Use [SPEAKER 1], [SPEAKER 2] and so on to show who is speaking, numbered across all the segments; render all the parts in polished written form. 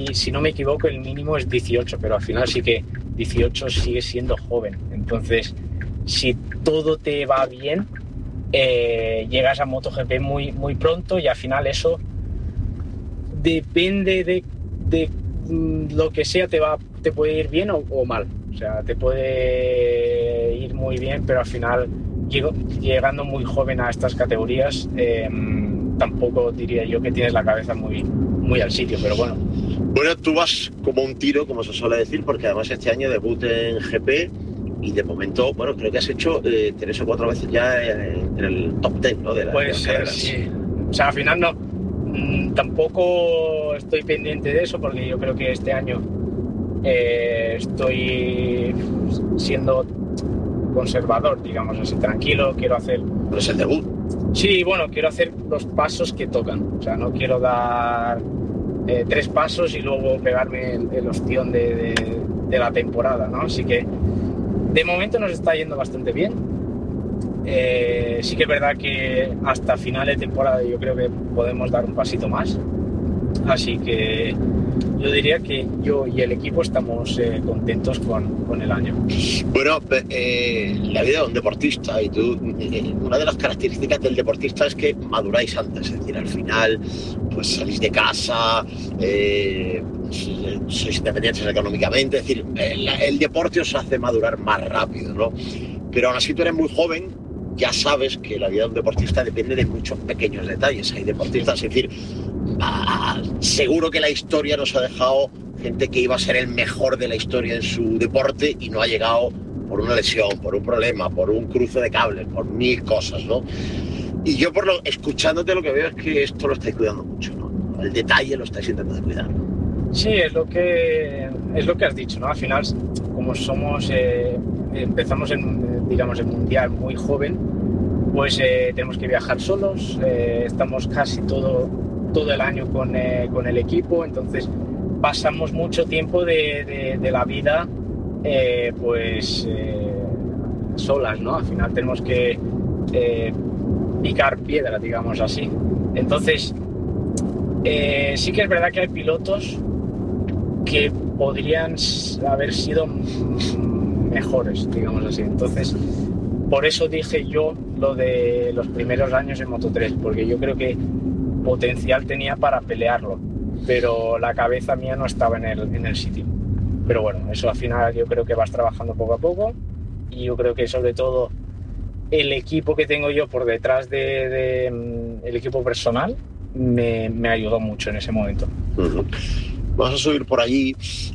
[SPEAKER 1] si no me equivoco, el mínimo es 18, pero al final sí que 18 sigue siendo joven. Entonces, si todo te va bien, llegas a MotoGP muy, muy pronto y al final eso depende de lo que sea, te puede ir bien o mal. O sea, te puede ir muy bien, pero al final, llegando muy joven a estas categorías, tampoco diría yo que tienes la cabeza muy, muy al sitio, pero bueno.
[SPEAKER 2] Bueno, tú vas como un tiro, como se suele decir, porque además este año debut en GP y de momento, bueno, creo que has hecho 3 o 4 veces ya en el top 10, ¿no? De las carreras.
[SPEAKER 1] Sí. O sea, al final no. Tampoco estoy pendiente de eso porque yo creo que este año estoy siendo conservador, digamos así, tranquilo, quiero hacer...
[SPEAKER 2] Pero es el debut.
[SPEAKER 1] Sí, bueno, quiero hacer los pasos que tocan, o sea, no quiero dar 3 pasos y luego pegarme el ostión de la temporada, ¿no? Así que de momento nos está yendo bastante bien. Sí que es verdad que hasta final de temporada yo creo que podemos dar un pasito más, así que yo diría que yo y el equipo estamos contentos con el año.
[SPEAKER 2] Bueno, la vida de un deportista, y tú, una de las características del deportista es que maduráis antes, es decir, al final pues salís de casa, sois independientes económicamente, es decir, el deporte os hace madurar más rápido, ¿no? Pero aún así tú eres muy joven, ya sabes que la vida de un deportista depende de muchos pequeños detalles. Hay deportistas, es decir, seguro que la historia nos ha dejado gente que iba a ser el mejor de la historia en su deporte y no ha llegado por una lesión, por un problema, por un cruce de cables, por 1000 cosas, ¿no? Y yo escuchándote lo que veo es que esto lo estáis cuidando mucho, ¿no? El detalle lo estáis intentando cuidar.
[SPEAKER 1] Sí, es lo que has dicho, ¿no? Al final, como somos, empezamos digamos, el mundial muy joven, pues tenemos que viajar solos, estamos casi todo el año con el equipo, entonces pasamos mucho tiempo de la vida solas, ¿no? Al final tenemos que picar piedra, digamos así. Entonces, sí que es verdad que hay pilotos que podrían haber sido mejores, digamos así. Entonces, por eso dije yo lo de los primeros años en Moto3, porque yo creo que potencial tenía para pelearlo, pero la cabeza mía no estaba en el sitio. Pero bueno, eso al final yo creo que vas trabajando poco a poco, y yo creo que sobre todo el equipo que tengo yo por detrás el equipo personal me ayudó mucho en ese momento.
[SPEAKER 2] Uh-huh. Vamos a subir por allí.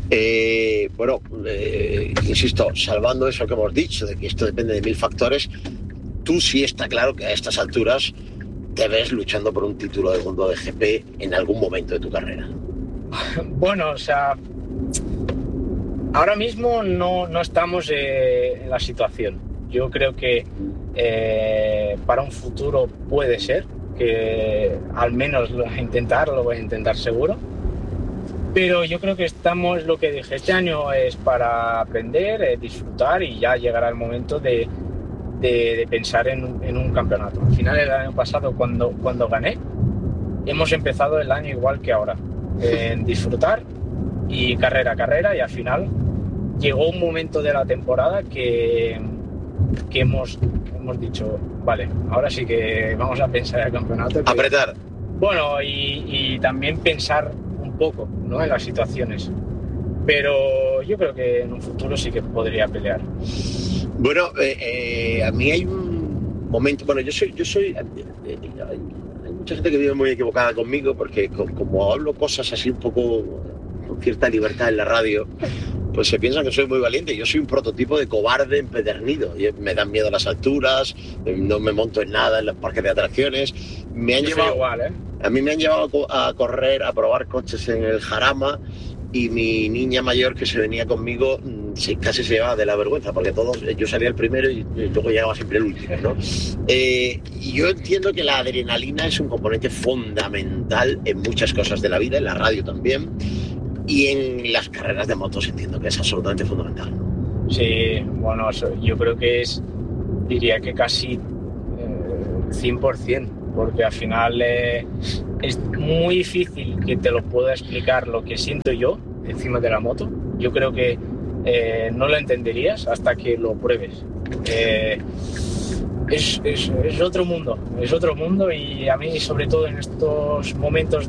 [SPEAKER 2] Insisto, salvando eso que hemos dicho, de que esto depende de 1000 factores, tú sí está claro que a estas alturas te ves luchando por un título del mundo de GP en algún momento de tu carrera.
[SPEAKER 1] Bueno, o sea, ahora mismo no estamos en la situación. Yo creo que para un futuro puede ser, que al menos lo voy a intentar seguro. Pero yo creo que estamos, lo que dije, este año es para aprender, disfrutar, y ya llegará el momento de pensar en un campeonato. Al final, el año pasado, cuando gané, hemos empezado el año igual que ahora, en disfrutar y carrera, y al final llegó un momento de la temporada que hemos dicho, vale, ahora sí que vamos a pensar en el campeonato.
[SPEAKER 2] Apretar.
[SPEAKER 1] Bueno, y también pensar un poco, ¿no?, en las situaciones. Pero yo creo que en un futuro sí que podría pelear.
[SPEAKER 2] Bueno, a mí hay un momento... Bueno, yo soy hay mucha gente que vive muy equivocada conmigo, porque como hablo cosas así un poco con cierta libertad en la radio, pues se piensan que soy muy valiente. Yo soy un prototipo de cobarde empedernido. Me dan miedo las alturas, no me monto en nada en los parques de atracciones. Me han llevado,
[SPEAKER 1] igual, ¿eh?
[SPEAKER 2] A mí me han llevado a correr, a probar coches en el Jarama, y mi niña mayor, que se venía conmigo, casi se llevaba de la vergüenza, porque yo salía el primero y luego llegaba siempre el último, ¿no? Y yo entiendo que la adrenalina es un componente fundamental en muchas cosas de la vida, en la radio también, y en las carreras de motos entiendo que es absolutamente fundamental, ¿no?
[SPEAKER 1] Sí, bueno, yo creo que diría que casi 100%, porque al final es muy difícil que te lo pueda explicar lo que siento yo encima de la moto. Yo creo que no lo entenderías hasta que lo pruebes. Es otro mundo y a mí, sobre todo en estos momentos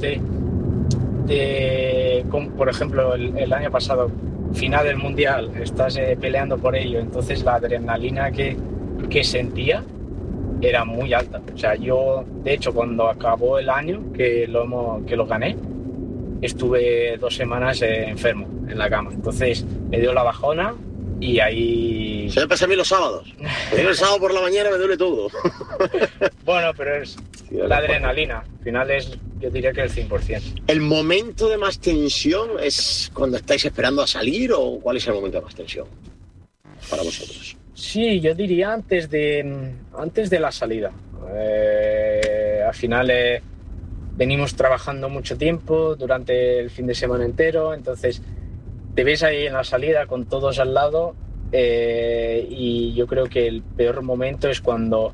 [SPEAKER 1] como por ejemplo el año pasado, final del mundial, estás peleando por ello, entonces la adrenalina que sentía era muy alta. O sea, yo de hecho cuando acabó el año que lo gané, estuve 2 semanas enfermo en la cama, entonces me dio la bajona y ahí...
[SPEAKER 2] Se me pasa a mí los sábados. El sábado por la mañana me duele todo.
[SPEAKER 1] Bueno, pero es la adrenalina. Al final yo diría que el 100%.
[SPEAKER 2] ¿El momento de más tensión es cuando estáis esperando a salir o cuál es el momento de más tensión para vosotros?
[SPEAKER 1] Sí, yo diría antes de la salida. Al final venimos trabajando mucho tiempo durante el fin de semana entero, entonces te ves ahí en la salida con todos al lado y yo creo que el peor momento es cuando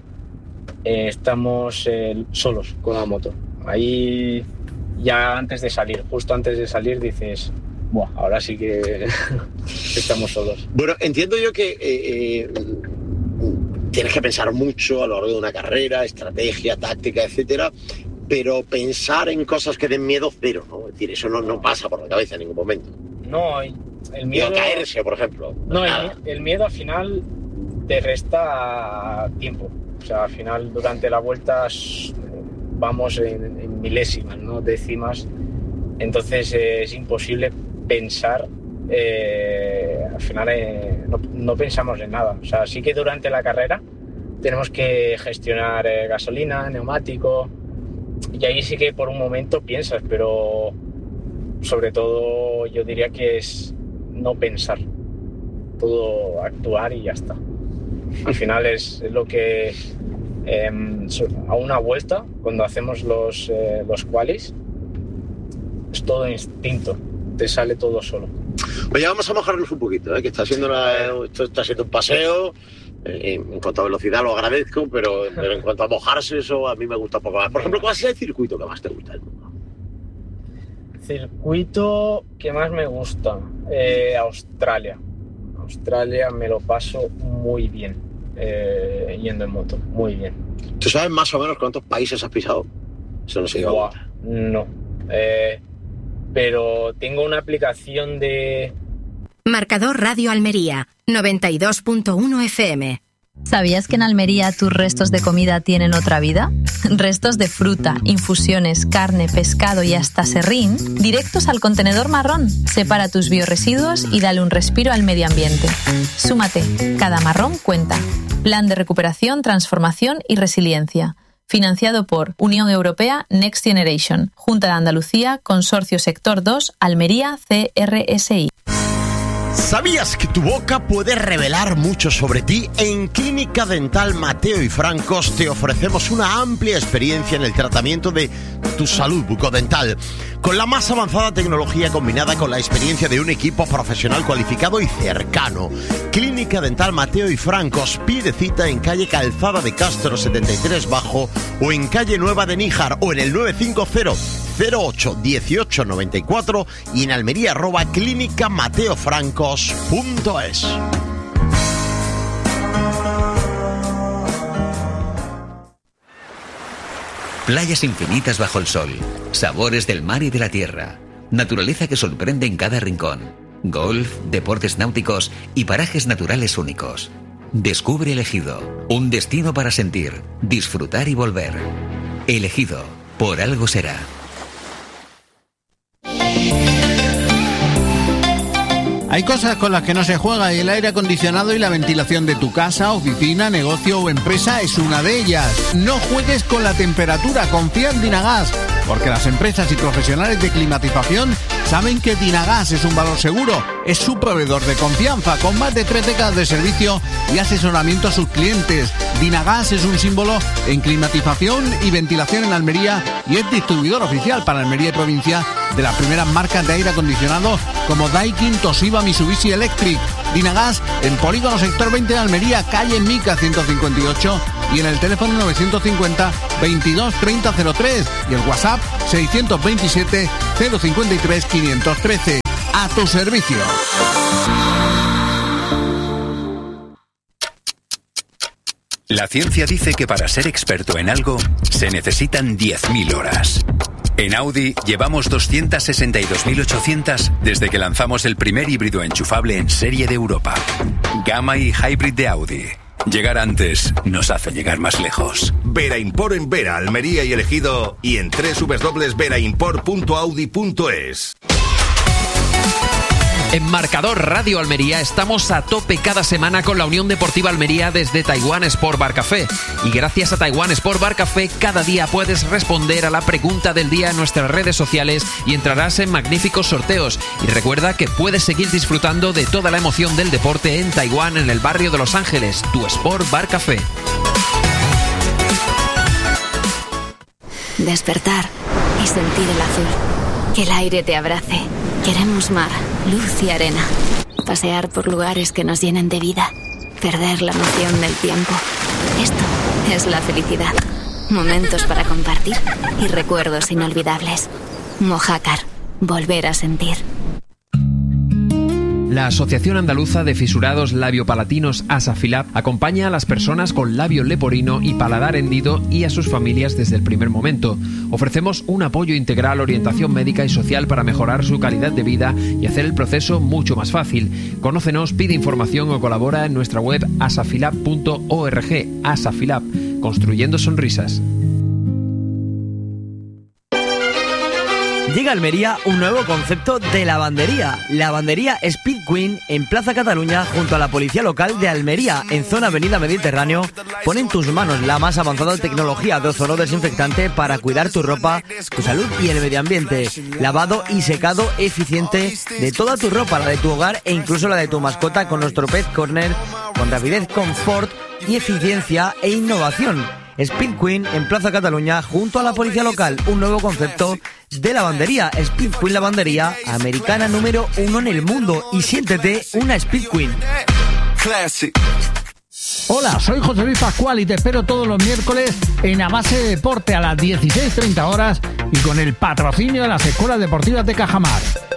[SPEAKER 1] estamos solos con la moto. Ahí ya justo antes de salir dices, buah, ahora sí que estamos solos.
[SPEAKER 2] Bueno, entiendo yo que tienes que pensar mucho a lo largo de una carrera, estrategia, táctica, etcétera, pero pensar en cosas que den miedo, cero, ¿no? Es decir, eso no pasa por la cabeza en ningún momento.
[SPEAKER 1] No, el miedo...
[SPEAKER 2] Y caerse, por ejemplo.
[SPEAKER 1] No, el miedo al final te resta tiempo. O sea, al final durante la vuelta vamos en milésimas, ¿no? Décimas. Entonces es imposible pensar. Al final no pensamos en nada. O sea, sí que durante la carrera tenemos que gestionar gasolina, neumático. Y ahí sí que por un momento piensas, pero sobre todo yo diría que es no pensar, todo actuar y ya está. Al final es lo que a una vuelta, cuando hacemos los qualis, es todo instinto, te sale todo solo.
[SPEAKER 2] Oye, vamos a mojarnos un poquito, que está siendo esto está siendo un paseo. En cuanto a velocidad lo agradezco, pero en cuanto a mojarse, eso a mí me gusta un poco más. Por ejemplo, ¿cuál es el circuito que más te gusta del mundo?
[SPEAKER 1] Circuito que más me gusta, Australia. Australia me lo paso muy bien yendo en moto, muy bien.
[SPEAKER 2] ¿Tú sabes más o menos cuántos países has pisado? Eso no se lleva.
[SPEAKER 1] No, pero tengo una aplicación de...
[SPEAKER 3] Marcador Radio Almería, 92.1 FM.
[SPEAKER 4] ¿Sabías que en Almería tus restos de comida tienen otra vida? Restos de fruta, infusiones, carne, pescado y hasta serrín, directos al contenedor marrón. Separa tus biorresiduos y dale un respiro al medio ambiente. Súmate, cada marrón cuenta. Plan de recuperación, transformación y resiliencia. Financiado por Unión Europea Next Generation, Junta de Andalucía, Consorcio Sector 2, Almería, CRSI.
[SPEAKER 2] ¿Sabías que tu boca puede revelar mucho sobre ti? En Clínica Dental Mateo y Francos te ofrecemos una amplia experiencia en el tratamiento de tu salud bucodental, con la más avanzada tecnología combinada con la experiencia de un equipo profesional cualificado y cercano. Clínica Dental Mateo y Francos, pide cita en calle Calzada de Castro 73 Bajo o en calle Nueva de Níjar o en el 950 08 18 94 y en Almería @clinicamateofrancos.es.
[SPEAKER 5] Playas infinitas bajo el sol, sabores del mar y de la tierra, naturaleza que sorprende en cada rincón, golf, deportes náuticos y parajes naturales únicos. Descubre El Ejido, un destino para sentir, disfrutar y volver. El Ejido, por algo será.
[SPEAKER 6] Hay cosas con las que no se juega y el aire acondicionado y la ventilación de tu casa, oficina, negocio o empresa es una de ellas. No juegues con la temperatura, confía en Dinagas, porque las empresas y profesionales de climatización saben que Dinagas es un valor seguro. Es su proveedor de confianza, con más de 3 décadas de servicio y asesoramiento a sus clientes. Dinagas es un símbolo en climatización y ventilación en Almería y es distribuidor oficial para Almería y provincia de las primeras marcas de aire acondicionado como Daikin, Toshiba, Mitsubishi Electric. Dinagas en Polígono Sector 20 de Almería, calle Mica 158 y en el teléfono 950 22 30 03 y el WhatsApp 627 053 513. A tu servicio.
[SPEAKER 7] La ciencia dice que para ser experto en algo se necesitan 10.000 horas. En Audi llevamos 262.800 desde que lanzamos el primer híbrido enchufable en serie de Europa. Gamma y Hybrid de Audi. Llegar antes nos hace llegar más lejos.
[SPEAKER 8] Vera Import en Vera, Almería y El Ejido, y en www.veraimport.audi.es.
[SPEAKER 9] En Marcador Radio Almería estamos a tope cada semana con la Unión Deportiva Almería desde Taiwan Sport Bar Café. Y gracias a Taiwan Sport Bar Café, cada día puedes responder a la pregunta del día en nuestras redes sociales y entrarás en magníficos sorteos. Y recuerda que puedes seguir disfrutando de toda la emoción del deporte en Taiwán, en el barrio de Los Ángeles, tu Sport Bar Café.
[SPEAKER 10] Despertar y sentir el azul. Que el aire te abrace. Queremos mar, luz y arena. Pasear por lugares que nos llenen de vida. Perder la noción del tiempo. Esto es la felicidad. Momentos para compartir y recuerdos inolvidables. Mojácar. Volver a sentir.
[SPEAKER 9] La Asociación Andaluza de Fisurados Labiopalatinos ASAFILAB acompaña a las personas con labio leporino y paladar hendido y a sus familias desde el primer momento. Ofrecemos un apoyo integral, orientación médica y social para mejorar su calidad de vida y hacer el proceso mucho más fácil. Conócenos, pide información o colabora en nuestra web asafilab.org. ASAFILAB, construyendo sonrisas.
[SPEAKER 11] Llega a Almería un nuevo concepto de lavandería. Lavandería Speed Queen en Plaza Cataluña junto a la Policía Local de Almería en zona Avenida Mediterráneo. Pone en tus manos la más avanzada tecnología de ozono desinfectante para cuidar tu ropa, tu salud y el medio ambiente. Lavado y secado eficiente de toda tu ropa, la de tu hogar e incluso la de tu mascota con nuestro Pet Corner con rapidez, confort y eficiencia e innovación. Speed Queen en Plaza Cataluña junto a la Policía Local, un nuevo concepto de lavandería. Speed Queen Lavandería, americana número 1 en el mundo, y siéntete una Speed Queen.
[SPEAKER 12] Hola, soy José Luis Pascual y te espero todos los miércoles en A Base de Deporte a las 16:30 horas y con el patrocinio de las Escuelas Deportivas de Cajamar.